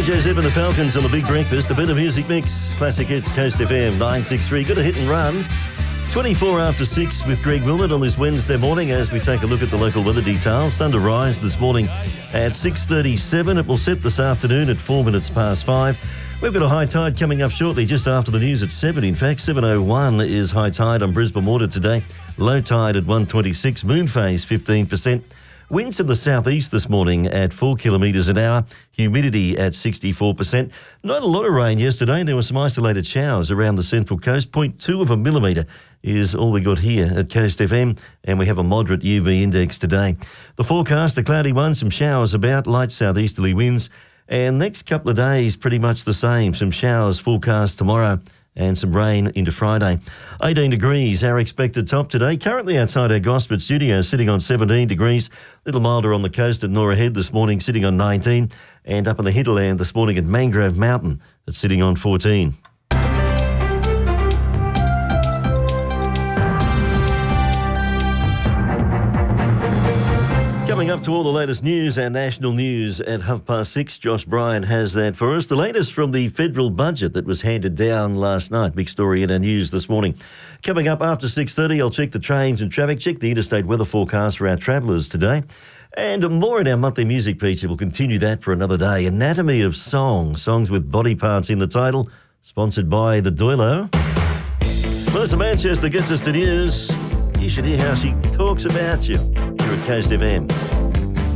JJ Zip and the Falcons on the Big Breakfast, a bit of music mix, classic hits, Coast FM 963. Good a hit and run. 24 after 6 with Greg Wilmot on this Wednesday morning as we take a look at the local weather details. Sun to rise this morning at 6:37. It will set this afternoon at 4 minutes past 5. We've got a high tide coming up shortly, just after the news at 7. In fact, 7:01 is high tide on Brisbane Water today. Low tide at 1:26. Moon phase 15%. Winds in the southeast this morning at 4 kilometres an hour. Humidity at 64%. Not a lot of rain yesterday. There were some isolated showers around the central coast. 0.2 of a millimetre is all we got here at Coast FM, and we have a moderate UV index today. The forecast, a cloudy one, some showers about, light southeasterly winds, and next couple of days pretty much the same. Some showers forecast tomorrow and some rain into Friday. 18 degrees, our expected top today. Currently outside our Gosford studio, sitting on 17 degrees. A little milder on the coast at Norah Head this morning, sitting on 19. And up in the hinterland this morning at Mangrove Mountain, it's sitting on 14. Coming up to all the latest news and national news at 6:30. Josh Bryan has that for us. The latest from the federal budget that was handed down last night. Big story in our news this morning. Coming up after 6:30, I'll check the trains and traffic, check the interstate weather forecast for our travellers today. And more in our monthly music feature. We'll continue that for another day. Anatomy of Song, songs with body parts in the title, sponsored by the Doilo. Melissa Manchester gets us to news. You should hear how she talks about you here at Coast FM.